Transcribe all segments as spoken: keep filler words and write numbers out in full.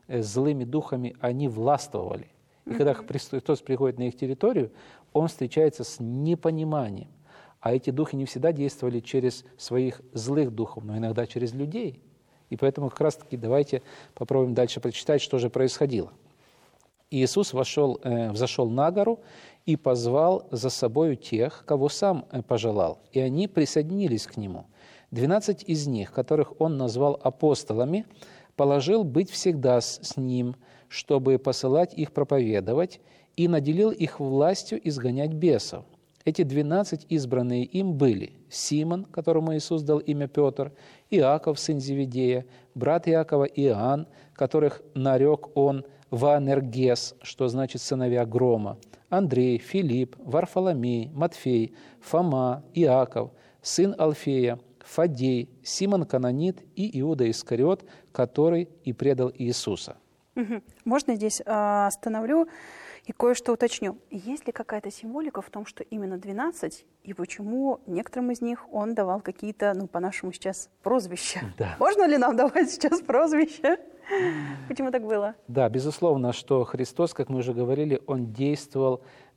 злыми духами, они властвовали. И mm-hmm. когда Христос приходит на их территорию, Он встречается с непониманием. А эти духи не всегда действовали через своих злых духов, но иногда через людей. И поэтому как раз-таки давайте попробуем дальше прочитать, что же происходило. Иисус вошел, э, взошел на гору и позвал за собою тех, кого сам э, пожелал, и они присоединились к Нему. Двенадцать из них, которых Он назвал апостолами, положил быть всегда с, с Ним, чтобы посылать их проповедовать, и наделил их властью изгонять бесов. Эти двенадцать избранные им были Симон, которому Иисус дал имя Петр, Иаков, сын Зеведея, брат Иакова Иоанн, которых нарек Он Ваанергес, что значит «сыновья грома», Андрей, Филипп, Варфоломей, Матфей, Фома, Иаков, сын Алфея, Фаддей, Симон Канонит и Иуда Искариот, который и предал Иисуса. Угу. Можно здесь э, остановлю и кое-что уточню. Есть ли какая-то символика в том, что именно двенадцать, и почему некоторым из них Он давал какие-то, ну, по-нашему сейчас, прозвища? Да. Можно ли нам давать сейчас прозвища? Почему так было? Да, безусловно, что Христос, как мы уже говорили, Он действовал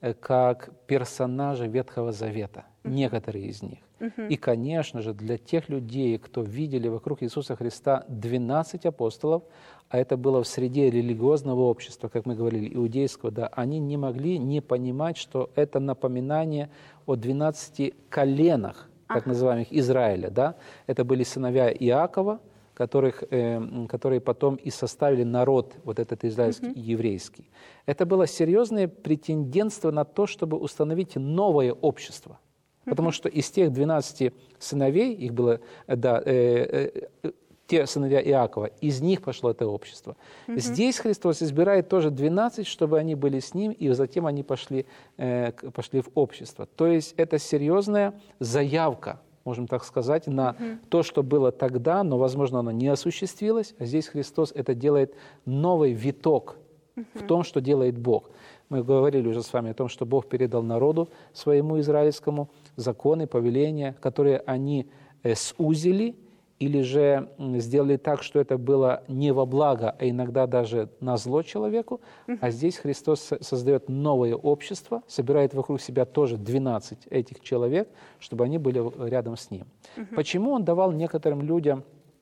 как персонажи Ветхого Завета, uh-huh. некоторые из них. Uh-huh. И, конечно же, для тех людей, кто видели вокруг Иисуса Христа двенадцать апостолов, а это было в среде религиозного общества, как мы говорили, иудейского, да, они не могли не понимать, что это напоминание о двенадцати коленах, так uh-huh. называемых Израиля. Да? Это были сыновья Иакова, которых, э, которые потом и составили народ, вот этот израильский и uh-huh. еврейский. Это было серьезное претендентство на то, чтобы установить новое общество. Uh-huh. Потому что из тех двенадцати сыновей, их было, да, э, э, те сыновья Иакова, из них пошло это общество. Uh-huh. Здесь Христос избирает тоже двенадцать, чтобы они были с Ним, и затем они пошли, э, пошли в общество. То есть это серьезная заявка, можем так сказать, на uh-huh. то, что было тогда, но, возможно, оно не осуществилось. А здесь Христос это делает новый виток uh-huh. в том, что делает Бог. Мы говорили уже с вами о том, что Бог передал народу своему израильскому законы, повеления, которые они э, сузили или же сделали так, что это было не во благо, а иногда даже на зло человеку. Uh-huh. А здесь Христос создает новое общество, собирает вокруг себя тоже двенадцать этих человек, чтобы они были рядом с Ним. Uh-huh. Почему Он давал некоторым людям,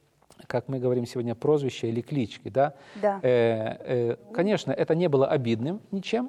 как мы говорим сегодня, прозвища или клички? Да? Да. Э, э, конечно, это не было обидным ничем,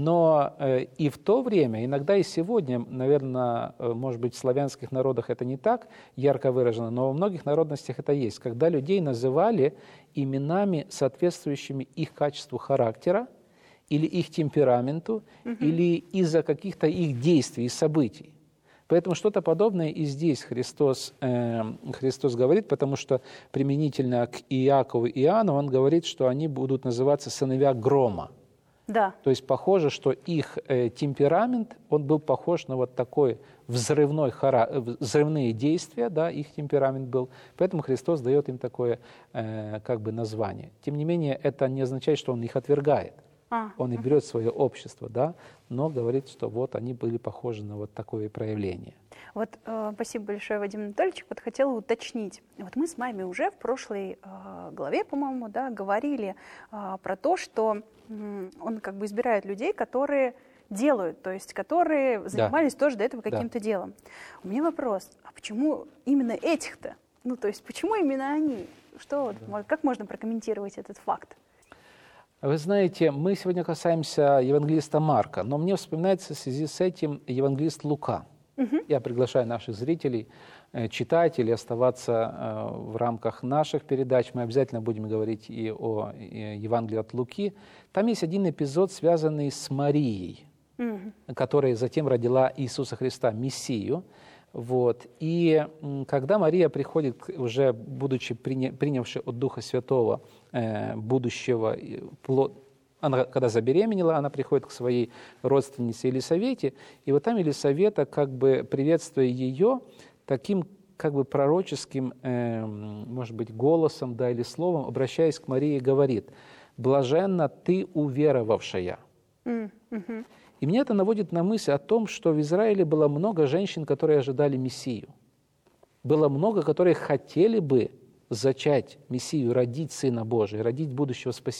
но э, и в то время, иногда и сегодня, наверное, э, может быть, в славянских народах это не так ярко выражено, но во многих народностях это есть, когда людей называли именами, соответствующими их качеству характера, или их темпераменту, uh-huh. или из-за каких-то их действий и событий. Поэтому что-то подобное и здесь Христос, э, Христос говорит, потому что применительно к Иакову и Иоанну Он говорит, что они будут называться сыновья грома. Да. То есть похоже, что их э, темперамент, он был похож на вот такой взрывной хара... взрывные действия, да, их темперамент был. Поэтому Христос дает им такое э, как бы название. Тем не менее, это не означает, что Он их отвергает. А, он и берет свое общество, да, но говорит, что вот они были похожи на вот такое проявление. Вот э, спасибо большое, Вадим Анатольевич. Вот хотела уточнить. Вот мы с вами уже в прошлой э, главе, по-моему, да, говорили э, про то, что э, он как бы избирает людей, которые делают, то есть которые занимались да. тоже до этого каким-то да. делом. У меня вопрос, а почему именно этих-то? Ну, то есть почему именно они? Что, да. как можно прокомментировать этот факт? Вы знаете, мы сегодня касаемся евангелиста Марка, но мне вспоминается в связи с этим евангелист Лука. Угу. Я приглашаю наших зрителей, читателей оставаться в рамках наших передач. Мы обязательно будем говорить и о Евангелии от Луки. Там есть один эпизод, связанный с Марией, угу. которая затем родила Иисуса Христа, Мессию. Вот. И когда Мария приходит, уже будучи принявшей от Духа Святого э, будущего, она, когда забеременела, она приходит к своей родственнице Елисавете, и вот там Елисавета, как бы приветствуя ее, таким как бы пророческим, э, может быть, голосом, да, или словом, обращаясь к Марии, говорит: «Блаженна ты, уверовавшая». Mm-hmm. И меня это наводит на мысль о том, что в Израиле было много женщин, которые ожидали Мессию. Было много, которые хотели бы зачать Мессию, родить Сына Божия, родить будущего Спасителя.